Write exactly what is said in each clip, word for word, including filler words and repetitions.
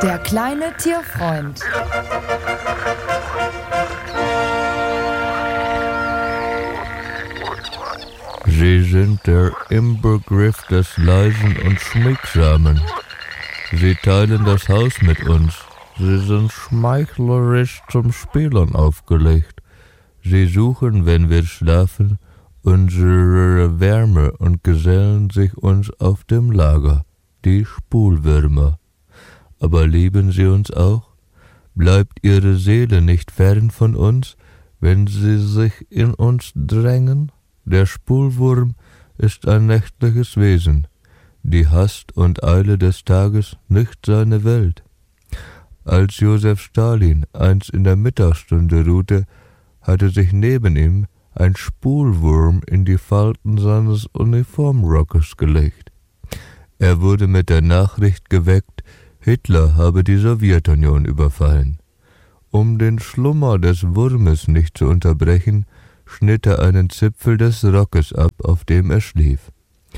Der kleine Tierfreund. Sie sind der Inbegriff des Leisen und Schmiegsamen. Sie teilen das Haus mit uns. Sie sind schmeichlerisch zum Spielen aufgelegt. Sie suchen, wenn wir schlafen, unsere Wärme und gesellen sich uns auf dem Lager, die Spulwürmer. Aber lieben sie uns auch? Bleibt ihre Seele nicht fern von uns, wenn sie sich in uns drängen? Der Spulwurm ist ein nächtliches Wesen, die Hast und Eile des Tages nicht seine Welt. Als Josef Stalin einst in der Mittagsstunde ruhte, hatte sich neben ihm ein Spulwurm in die Falten seines Uniformrockes gelegt. Er wurde mit der Nachricht geweckt, Hitler habe die Sowjetunion überfallen. Um den Schlummer des Wurmes nicht zu unterbrechen, schnitt er einen Zipfel des Rockes ab, auf dem er schlief.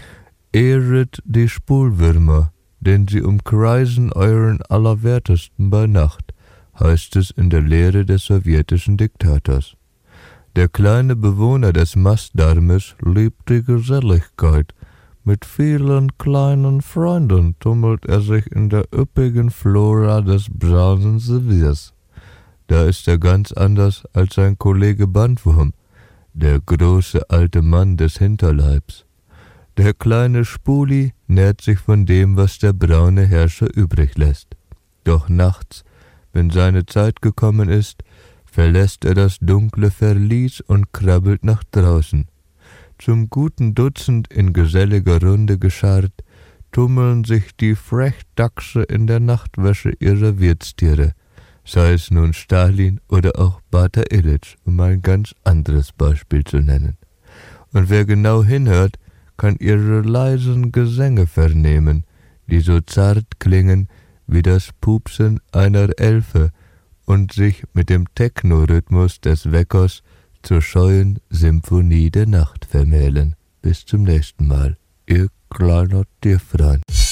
Ehret die Spulwürmer, denn sie umkreisen euren Allerwertesten bei Nacht, heißt es in der Lehre des sowjetischen Diktators. Der kleine Bewohner des Mastdarmes liebt die Geselligkeit. Mit vielen kleinen Freunden tummelt er sich in der üppigen Flora des braunen Serviers. Da ist er ganz anders als sein Kollege Bandwurm, der große alte Mann des Hinterleibs. Der kleine Spuli nährt sich von dem, was der braune Herrscher übrig lässt. Doch nachts, wenn seine Zeit gekommen ist, verlässt er das dunkle Verlies und krabbelt nach draußen. Zum guten Dutzend in geselliger Runde geschart, tummeln sich die Frechdachse in der Nachtwäsche ihrer Wirtstiere, sei es nun Stalin oder auch Bata Illich, um ein ganz anderes Beispiel zu nennen. Und wer genau hinhört, kann ihre leisen Gesänge vernehmen, die so zart klingen wie das Pupsen einer Elfe und sich mit dem Techno-Rhythmus des Weckers zur scheuen Symphonie der Nacht vermählen. Bis zum nächsten Mal, ihr kleiner Tierfreund.